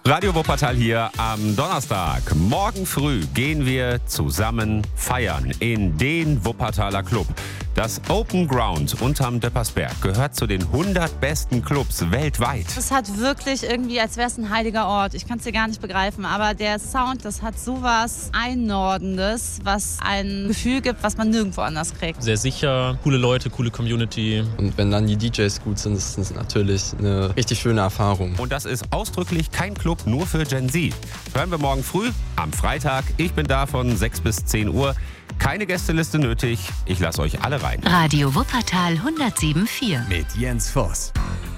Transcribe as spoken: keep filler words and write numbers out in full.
Radio Wuppertal hier am Donnerstag. Morgen früh gehen wir zusammen feiern in den Wuppertaler Club. Das Open Ground unterm Döppersberg gehört zu den hundert besten Clubs weltweit. Es hat wirklich irgendwie, als wäre es ein heiliger Ort. Ich kann es dir gar nicht begreifen, aber der Sound, das hat sowas Einnordendes, was ein Gefühl gibt, was man nirgendwo anders kriegt. Sehr sicher, coole Leute, coole Community. Und wenn dann die D Js gut sind, ist das natürlich eine richtig schöne Erfahrung. Und das ist ausdrücklich kein Club nur für Gen Z. Hören wir morgen früh am Freitag. Ich bin da von sechs bis zehn Uhr. Keine Gästeliste nötig. Ich lasse euch alle rein. Radio Wuppertal hundertsieben Komma vier mit Jens Voss.